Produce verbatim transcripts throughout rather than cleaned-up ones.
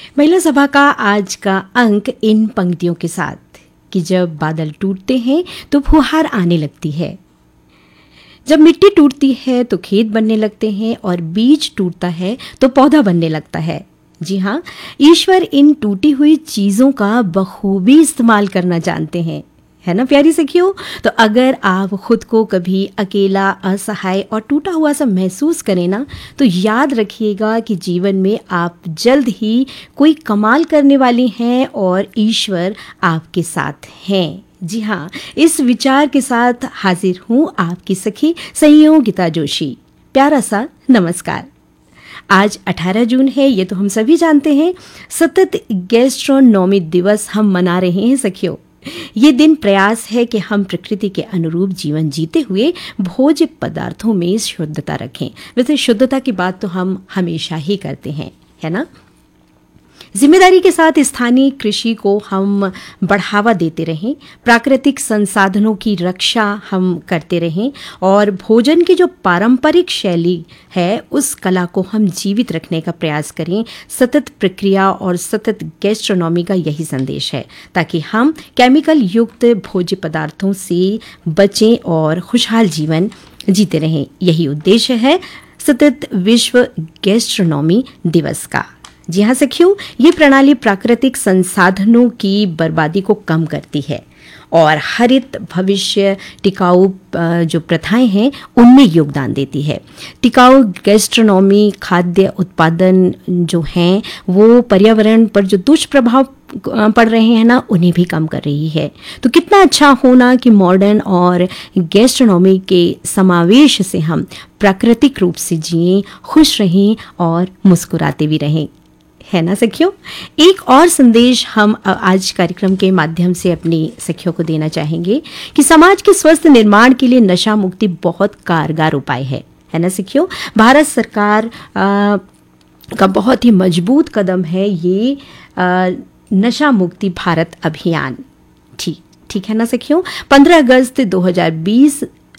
महिला सभा का आज का अंक इन पंक्तियों के साथ कि जब बादल टूटते हैं तो फुहार आने लगती है, जब मिट्टी टूटती है तो खेत बनने लगते हैं और बीज टूटता है तो पौधा बनने लगता है। जी हाँ, ईश्वर इन टूटी हुई चीज़ों का बखूबी इस्तेमाल करना जानते हैं, है ना प्यारी सखियों। तो अगर आप खुद को कभी अकेला, असहाय और टूटा हुआ सा महसूस करें ना, तो याद रखिएगा कि जीवन में आप जल्द ही कोई कमाल करने वाली हैं और ईश्वर आपके साथ हैं। जी हाँ, इस विचार के साथ हाजिर हूँ आपकी सखी संयोगिता जोशी। प्यारा सा नमस्कार। आज अठारह जून है, ये तो हम सभी जानते हैं। सतत गैस्ट्रोनॉमी दिवस हम मना रहे हैं सखियों। ये दिन प्रयास है कि हम प्रकृति के अनुरूप जीवन जीते हुए भोज्य पदार्थों में शुद्धता रखें। वैसे शुद्धता की बात तो हम हमेशा ही करते हैं, है ना। जिम्मेदारी के साथ स्थानीय कृषि को हम बढ़ावा देते रहें, प्राकृतिक संसाधनों की रक्षा हम करते रहें और भोजन की जो पारंपरिक शैली है उस कला को हम जीवित रखने का प्रयास करें। सतत प्रक्रिया और सतत गैस्ट्रोनॉमी का यही संदेश है, ताकि हम केमिकल युक्त भोज्य पदार्थों से बचें और खुशहाल जीवन जीते रहें। यही उद्देश्य है सतत विश्व गैस्ट्रोनॉमी दिवस का। जी हाँ सखियों, ये प्रणाली प्राकृतिक संसाधनों की बर्बादी को कम करती है और हरित भविष्य टिकाऊ जो प्रथाएं हैं उनमें योगदान देती है। टिकाऊ गैस्ट्रोनॉमी खाद्य उत्पादन जो हैं वो पर्यावरण पर जो दुष्प्रभाव पड़ रहे हैं ना, उन्हें भी कम कर रही है। तो कितना अच्छा होना कि मॉडर्न और गैस्ट्रोनॉमी के समावेश से हम प्राकृतिक रूप से जिएं, खुश रहें और मुस्कुराते भी रहें, है ना सखियों। एक और संदेश हम आज कार्यक्रम के माध्यम से अपनी सखियों को देना चाहेंगे कि समाज के स्वस्थ निर्माण के लिए नशा मुक्ति बहुत कारगर उपाय है, है ना सखियों। भारत सरकार आ, का बहुत ही मजबूत कदम है ये आ, नशा मुक्ति भारत अभियान। ठीक ठीक है ना सखियों। पंद्रह अगस्त दो हज़ार बीस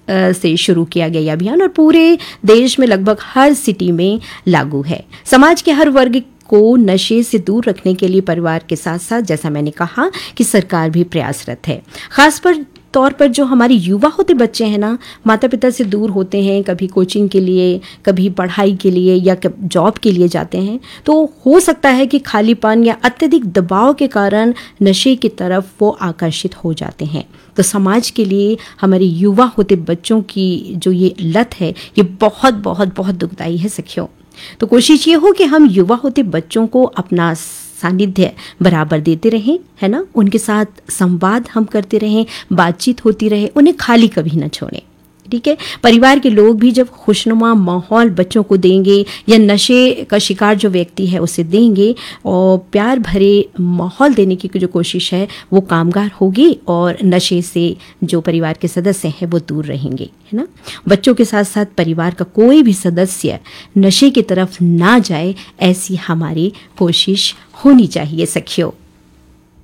से शुरू किया गया अभियान और पूरे देश में लगभग हर सिटी में लागू है। समाज के हर वर्ग को नशे से दूर रखने के लिए परिवार के साथ साथ, जैसा मैंने कहा, कि सरकार भी प्रयासरत है। खास पर तौर पर जो हमारे युवा होते बच्चे हैं ना, माता पिता से दूर होते हैं, कभी कोचिंग के लिए, कभी पढ़ाई के लिए या जॉब के लिए जाते हैं, तो हो सकता है कि खालीपन या अत्यधिक दबाव के कारण नशे की तरफ वो आकर्षित हो जाते हैं। तो समाज के लिए हमारे युवा होते बच्चों की जो ये लत है, ये बहुत बहुत बहुत दुखदाई है सखियों। तो कोशिश ये हो कि हम युवा होते बच्चों को अपना सानिध्य बराबर देते रहें, है ना। उनके साथ संवाद हम करते रहें, बातचीत होती रहे, उन्हें खाली कभी न छोड़ें। ठीक है। परिवार के लोग भी जब खुशनुमा माहौल बच्चों को देंगे या नशे का शिकार जो व्यक्ति है उसे देंगे और प्यार भरे माहौल देने की जो कोशिश है वो कामगार होगी और नशे से जो परिवार के सदस्य हैं वो दूर रहेंगे, है ना। बच्चों के साथ साथ परिवार का कोई भी सदस्य नशे की तरफ ना जाए, ऐसी हमारी कोशिश होनी चाहिए सखियों।